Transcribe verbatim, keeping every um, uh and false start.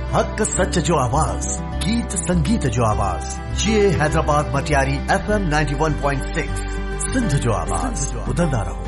हक सच जो आवाज, गीत संगीत जो आवाज, ये Hyderabad Matiari F M ninety one point six Sindh जो आवाज, बुधंदा रहो।